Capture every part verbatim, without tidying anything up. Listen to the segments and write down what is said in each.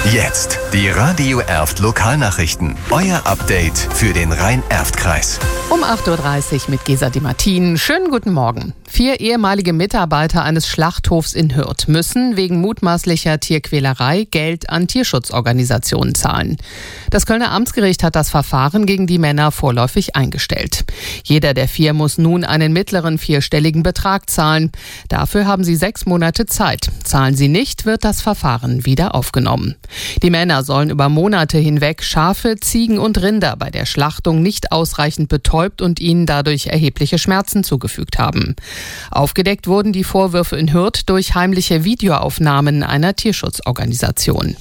Jetzt die Radio Erft Lokalnachrichten. Euer Update für den Rhein-Erft-Kreis. Um acht Uhr dreißig mit Gesa Di Martin. Schönen guten Morgen. Vier ehemalige Mitarbeiter eines Schlachthofs in Hürth müssen wegen mutmaßlicher Tierquälerei Geld an Tierschutzorganisationen zahlen. Das Kölner Amtsgericht hat das Verfahren gegen die Männer vorläufig eingestellt. Jeder der vier muss nun einen mittleren vierstelligen Betrag zahlen. Dafür haben sie sechs Monate Zeit. Zahlen sie nicht, wird das Verfahren wieder aufgenommen. Die Männer sollen über Monate hinweg Schafe, Ziegen und Rinder bei der Schlachtung nicht ausreichend betäubt und ihnen dadurch erhebliche Schmerzen zugefügt haben. Aufgedeckt wurden die Vorwürfe in Hürth durch heimliche Videoaufnahmen einer Tierschutzorganisation.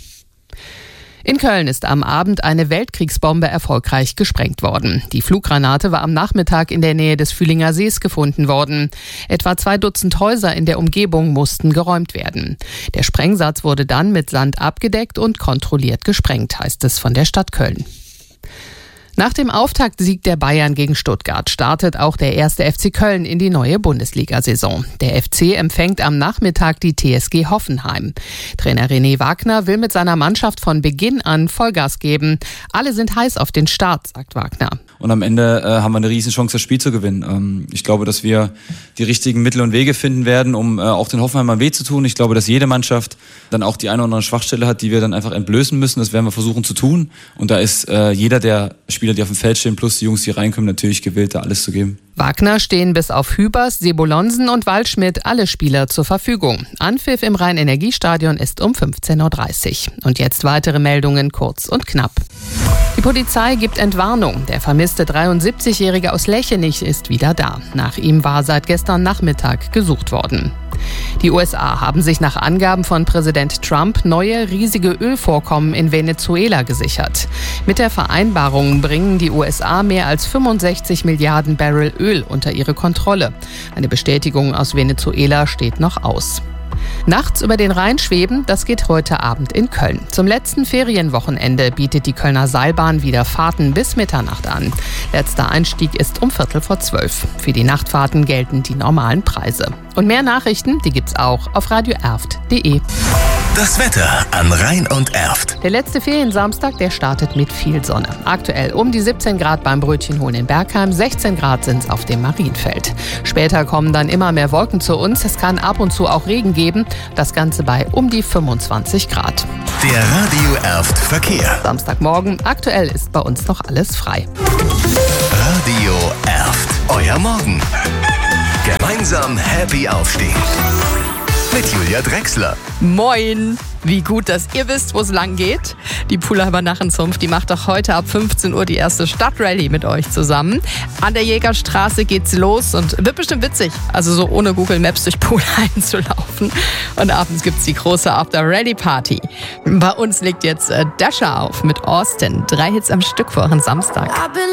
In Köln ist am Abend eine Weltkriegsbombe erfolgreich gesprengt worden. Die Fluggranate war am Nachmittag in der Nähe des Fühlinger Sees gefunden worden. Etwa zwei Dutzend Häuser in der Umgebung mussten geräumt werden. Der Sprengsatz wurde dann mit Sand abgedeckt und kontrolliert gesprengt, heißt es von der Stadt Köln. Nach dem Auftaktsieg der Bayern gegen Stuttgart startet auch der erste F C Köln in die neue Bundesliga-Saison. Der F C empfängt am Nachmittag die T S G Hoffenheim. Trainer René Wagner will mit seiner Mannschaft von Beginn an Vollgas geben. Alle sind heiß auf den Start, sagt Wagner. Und am Ende äh, haben wir eine riesen Chance, das Spiel zu gewinnen. Ähm, ich glaube, dass wir die richtigen Mittel und Wege finden werden, um äh, auch den Hoffenheimern weh zu tun. Ich glaube, dass jede Mannschaft dann auch die eine oder andere Schwachstelle hat, die wir dann einfach entblößen müssen. Das werden wir versuchen zu tun. Und da ist äh, jeder der Spieler, die auf dem Feld stehen, plus die Jungs, die reinkommen, natürlich gewillt, da alles zu geben. Wagner stehen bis auf Hübers, Sebolonsen und Waldschmidt alle Spieler zur Verfügung. Anpfiff im Rhein-Energiestadion ist um fünfzehn Uhr dreißig. Und jetzt weitere Meldungen kurz und knapp. Die Polizei gibt Entwarnung. Der vermisste dreiundsiebzigjährige aus Lechenich ist wieder da. Nach ihm war seit gestern Nachmittag gesucht worden. Die U S A haben sich nach Angaben von Präsident Trump neue riesige Ölvorkommen in Venezuela gesichert. Mit der Vereinbarung bringen die U S A mehr als fünfundsechzig Milliarden Barrel Öl unter ihre Kontrolle. Eine Bestätigung aus Venezuela steht noch aus. Nachts über den Rhein schweben, das geht heute Abend in Köln. Zum letzten Ferienwochenende bietet die Kölner Seilbahn wieder Fahrten bis Mitternacht an. Letzter Einstieg ist um Viertel vor zwölf. Für die Nachtfahrten gelten die normalen Preise. Und mehr Nachrichten, die gibt's auch auf radio erft punkt de. Das Wetter an Rhein und Erft. Der letzte Feriensamstag, der startet mit viel Sonne. Aktuell um die siebzehn Grad beim Brötchenholen in Bergheim, sechzehn Grad sind's auf dem Marienfeld. Später kommen dann immer mehr Wolken zu uns. Es kann ab und zu auch Regen geben. Das Ganze bei um die fünfundzwanzig Grad. Der Radio Erft Verkehr. Samstagmorgen, aktuell ist bei uns noch alles frei. Radio Erft. Euer Morgen. Gemeinsam happy aufstehen. Mit Julia Drechsler. Moin! Wie gut, dass ihr wisst, wo es lang geht. Die Pulheimer Narrenzunft, die macht doch heute ab fünfzehn Uhr die erste Stadtrallye mit euch zusammen. An der Jägerstraße geht's los und wird bestimmt witzig, also so ohne Google Maps durch Pulheim zu laufen. Und abends gibt's die große After-Rally-Party. Bei uns legt jetzt Dasher auf mit Austin. Drei Hits am Stück vor euren Samstag.